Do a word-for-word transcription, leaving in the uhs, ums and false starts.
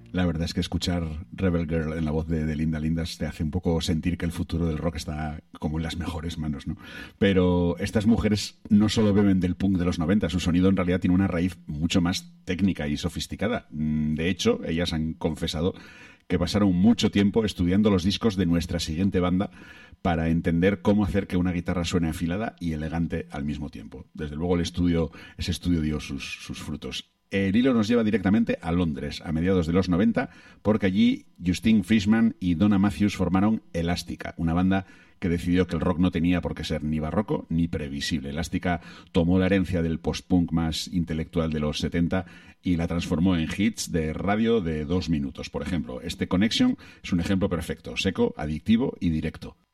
La verdad es que escuchar Rebel Girl en la voz de, de Linda Lindas te hace un poco sentir que el futuro del rock está como en las mejores manos, ¿no? Pero estas mujeres no solo beben del punk de los noventa, su sonido en realidad tiene una raíz mucho más técnica y sofisticada. De hecho, ellas han confesado que pasaron mucho tiempo estudiando los discos de nuestra siguiente banda para entender cómo hacer que una guitarra suene afilada y elegante al mismo tiempo. Desde luego el estudio, ese estudio dio sus, sus frutos. El hilo nos lleva directamente a Londres, a mediados de los noventa, porque allí Justine Frischmann y Donna Matthews formaron Elástica, una banda que decidió que el rock no tenía por qué ser ni barroco ni previsible. Elástica tomó la herencia del post-punk más intelectual de los setenta y la transformó en hits de radio de dos minutos. Por ejemplo, este Connection es un ejemplo perfecto, seco, adictivo y directo.